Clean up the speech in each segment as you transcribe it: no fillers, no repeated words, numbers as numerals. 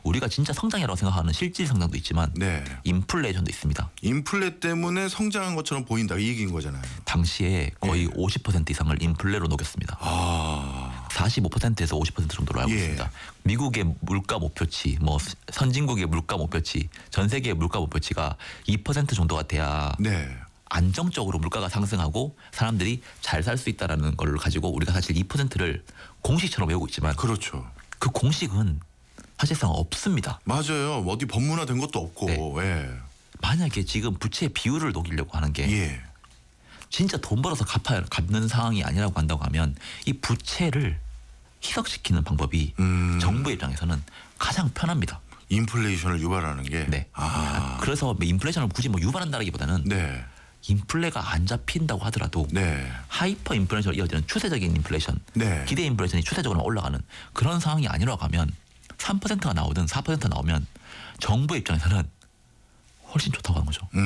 우리가 진짜 성장이라고 생각하는 실질 성장도 있지만 네. 인플레이션도 있습니다. 인플레 때문에 성장한 것처럼 보인다 이 얘기인 거잖아요. 당시에 거의 예. 50% 이상을 인플레로 녹였습니다. 45%에서 50% 정도로 알고 예. 있습니다. 미국의 물가 목표치, 뭐 선진국의 물가 목표치, 전 세계의 물가 목표치가 2% 정도가 돼야 네. 안정적으로 물가가 상승하고 사람들이 잘 살 수 있다라는 걸 가지고 우리가 사실 2%를 공식처럼 외우고 있지만 그렇죠. 그 공식은 사실상 없습니다. 맞아요. 어디 법문화된 것도 없고. 네. 예. 만약에 지금 부채 비율을 녹이려고 하는 게 예. 진짜 돈 벌어서 갚는 상황이 아니라고 한다고 하면 이 부채를 희석시키는 방법이 정부 입장에서는 가장 편합니다. 인플레이션을 유발하는 게. 네. 아. 그래서 인플레이션을 굳이 뭐 유발한다기보다는 네. 인플레가 안 잡힌다고 하더라도 네. 하이퍼 인플레이션으로 이어지는 추세적인 인플레이션, 네. 기대 인플레이션이 추세적으로 올라가는 그런 상황이 아니라고 하면 3%가 나오든 4%가 나오면 정부 입장에서는 훨씬 좋다고 하는 거죠.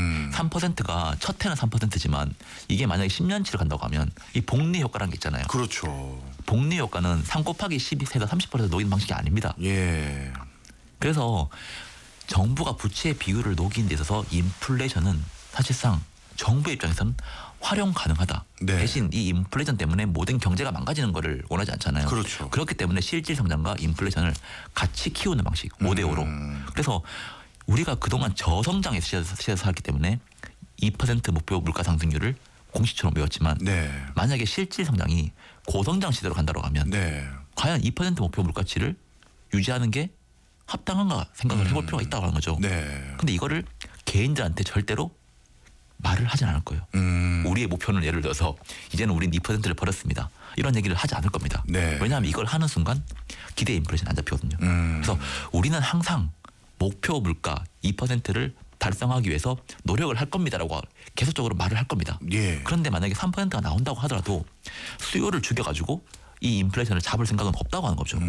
3%가 첫 해는 3%지만 이게 만약에 10년치를 간다고 하면 이 복리 효과라는 게 있잖아요. 그렇죠. 복리 효과는 3 곱하기 12세에서 30% 녹이는 방식이 아닙니다. 예. 그래서 정부가 부채 비율을 녹이는 데 있어서 인플레이션은 사실상 정부 입장에서는 활용 가능하다. 네. 대신 이 인플레이션 때문에 모든 경제가 망가지는 것을 원하지 않잖아요. 그렇죠. 그렇기 때문에 실질 성장과 인플레이션을 같이 키우는 방식 5대5로. 그래서 우리가 그동안 저성장의 시대에서 살았기 때문에 2% 목표 물가 상승률을 공식처럼 외웠지만 네. 만약에 실질 성장이 고성장 시대로 간다고 하면 네. 과연 2% 목표 물가치를 유지하는 게 합당한가 생각을 해볼 필요가 있다고 하는 거죠. 네. 근데 이거를 개인들한테 절대로 말을 하진 않을 거예요. 우리의 목표는 예를 들어서 이제는 우린 2%를 벌었습니다. 이런 얘기를 하지 않을 겁니다. 네. 왜냐하면 이걸 하는 순간 기대 인플레이션 안 잡히거든요. 그래서 우리는 항상 목표 물가 2%를 달성하기 위해서 노력을 할 겁니다라고 계속적으로 말을 할 겁니다. 예. 그런데 만약에 3%가 나온다고 하더라도 수요를 죽여가지고 이 인플레이션을 잡을 생각은 없다고 하는 거죠.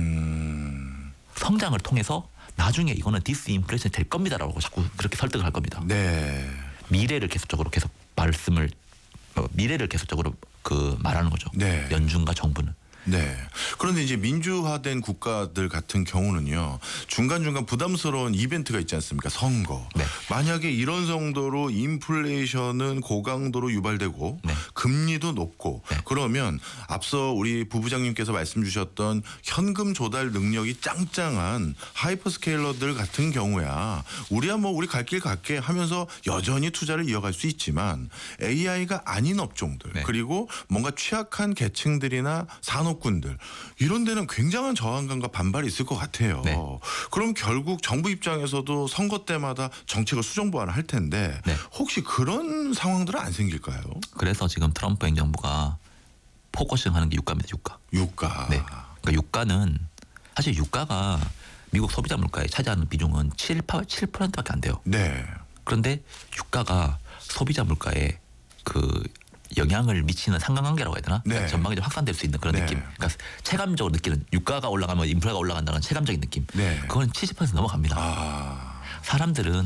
성장을 통해서 나중에 이거는 디스인플레이션이 될 겁니다라고 자꾸 그렇게 설득을 할 겁니다. 네. 미래를 계속적으로 미래를 계속적으로 말하는 거죠. 네. 연준과 정부는. 네. 그런데 이제 민주화된 국가들 같은 경우는요. 중간중간 부담스러운 이벤트가 있지 않습니까? 선거. 네. 만약에 이런 정도로 인플레이션은 고강도로 유발되고 네. 금리도 높고 네. 그러면 앞서 우리 부부장님께서 말씀 주셨던 현금 조달 능력이 짱짱한 하이퍼스케일러들 같은 경우야 우리야 뭐 우리 갈 길 갈게 하면서 여전히 투자를 이어갈 수 있지만 AI가 아닌 업종들 네. 그리고 뭔가 취약한 계층들이나 산업군들 이런 데는 굉장한 저항감과 반발이 있을 것 같아요. 네. 그럼 결국 정부 입장에서도 선거 때마다 정책을 수정 보완을 할 텐데 네. 혹시 그런 상황들은 안 생길까요? 그래서 지금 트럼프 행정부가 포커싱하는 게 유가입니다. 유가. 유가. 네. 그러니까 유가는 사실 유가가 미국 소비자 물가에 차지하는 비중은 7%밖에 안 돼요. 네. 그런데 유가가 소비자 물가에 영향을 미치는 상관관계라고 해야 되나? 네. 그러니까 전방위적으로 확산될 수 있는 그런 네. 느낌. 그러니까 체감적으로 느끼는 유가가 올라가면 인플레가 올라간다는 체감적인 느낌. 네. 그건 70% 넘어갑니다. 사람들은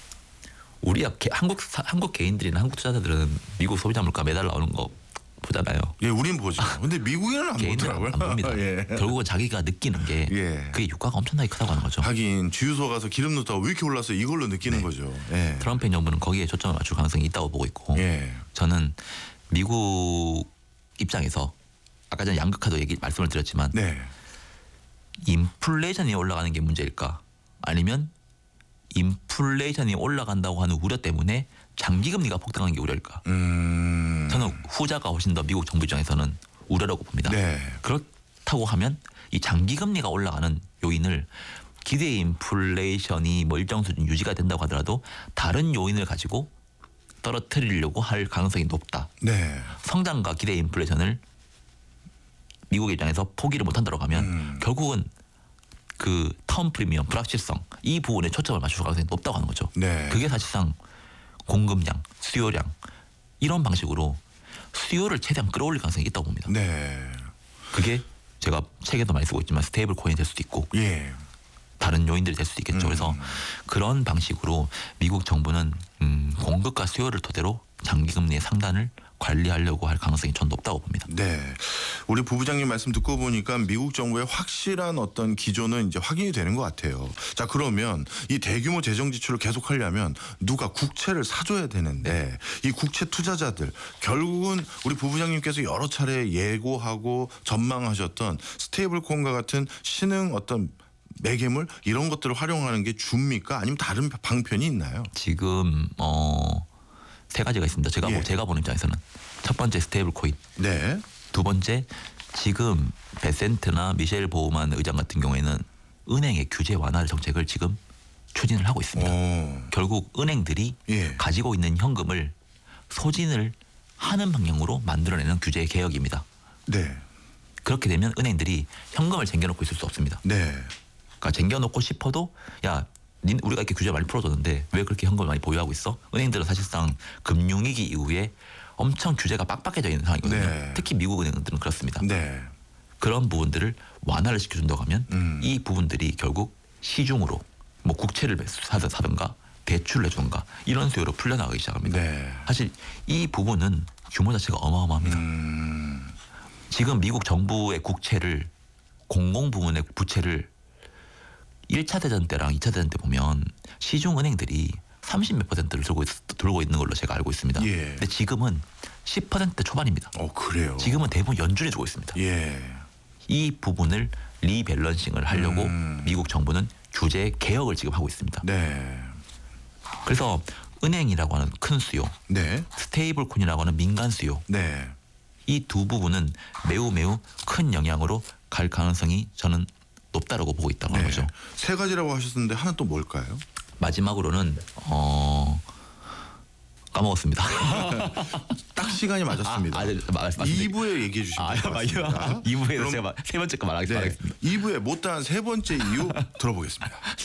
한국 개인들이나 한국 투자자들은 미국 소비자 물가 매달 나오는 거 보잖아요. 예, 우린 보죠. 근데 미국에는 안 개인들은 보더라고요. 안 봅니다. 예. 결국은 자기가 느끼는 게 예. 그게 유가가 엄청나게 크다고 하는 거죠. 하긴 주유소 가서 기름 넣다가 왜 이렇게 올랐어 이걸로 느끼는 네. 거죠. 예. 트럼프 정부는 거기에 초점을 맞출 가능성이 있다고 보고 있고 예. 저는 미국 입장에서 아까 전에 양극화도 말씀을 드렸지만 네. 인플레이션이 올라가는 게 문제일까 아니면 인플레이션이 올라간다고 하는 우려 때문에 장기금리가 폭등하는 게 우려일까? 저는 후자가 훨씬 더 미국 정부 입장에서는 우려라고 봅니다. 네. 그렇다고 하면 이 장기금리가 올라가는 요인을 기대 인플레이션이 뭐 일정 수준 유지가 된다고 하더라도 다른 요인을 가지고 떨어뜨리려고 할 가능성이 높다. 네. 성장과 기대 인플레이션을 미국 입장에서 포기를 못한다고 하면 결국은 텀 프리미엄, 불확실성 이 부분에 초점을 맞출 가능성이 높다고 하는 거죠. 네. 그게 사실상 공급량, 수요량 이런 방식으로 수요를 최대한 끌어올릴 가능성이 있다고 봅니다. 네. 그게 제가 책에도 많이 쓰고 있지만 스테이블 코인이 될 수도 있고 예. 다른 요인들이 될 수도 있겠죠. 그래서 그런 방식으로 미국 정부는 공급과 수요를 토대로 장기금리의 상단을 관리하려고 할 가능성이 전 높다고 봅니다. 네. 우리 부부장님 말씀 듣고 보니까 미국 정부의 확실한 어떤 기조는 이제 확인이 되는 것 같아요. 자, 그러면 이 대규모 재정 지출을 계속하려면 누가 국채를 사줘야 되는데 이 국채 투자자들 결국은 우리 부부장님께서 여러 차례 예고하고 전망하셨던 스테이블코인과 같은 신흥 어떤 매개물 이런 것들을 활용하는 게 줍니까? 아니면 다른 방편이 있나요? 지금 세 가지가 있습니다. 제가 보는 입장에서는 첫 번째 스테이블 코인, 네. 두 번째 지금 베센트나 미셸 보우만 의장 같은 경우에는 은행의 규제 완화 정책을 지금 추진을 하고 있습니다. 결국 은행들이 가지고 있는 현금을 소진을 하는 방향으로 만들어내는 규제 개혁입니다. 네. 그렇게 되면 은행들이 현금을 쟁겨놓고 있을 수 없습니다. 네. 그러니까 쟁겨놓고 싶어도 야 우리가 이렇게 규제 많이 풀어줬는데 왜 그렇게 현금을 많이 보유하고 있어? 은행들은 사실상 금융위기 이후에 엄청 규제가 빡빡해져 있는 상황이거든요. 네. 특히 미국 은행들은 그렇습니다. 네. 그런 부분들을 완화를 시켜준다고 하면 이 부분들이 결국 시중으로 뭐 국채를 사든가 대출을 해주든가 이런 수요로 풀려나가기 시작합니다. 네. 사실 이 부분은 규모 자체가 어마어마합니다. 지금 미국 정부의 국채를 공공부문의 부채를 1차 대전 때랑 2차 대전 때 보면 시중 은행들이 30몇 %를 들고 있는 걸로 제가 알고 있습니다. 근데 지금은 10% 초반입니다. 그래요. 지금은 대부분 연준이 주고 있습니다. 이 부분을 리밸런싱을 하려고 미국 정부는 규제 개혁을 지금 하고 있습니다. 네. 그래서 은행이라고 하는 큰 수요, 네. 스테이블 코인이라고 하는 민간 수요, 네. 이 두 부분은 매우 큰 영향으로 갈 가능성이 저는 높다라고 보고 있다고 하는 거죠. 세 가지라고 하셨는데 하나 또 뭘까요? 마지막으로는 까먹었습니다. 딱 시간이 맞았습니다. 네, 2부에 얘기해 주시면 되겠습니다. 2부에서 제가 세 번째 거 말하겠습니다. 2부에 못다한 세 번째 이유 들어보겠습니다.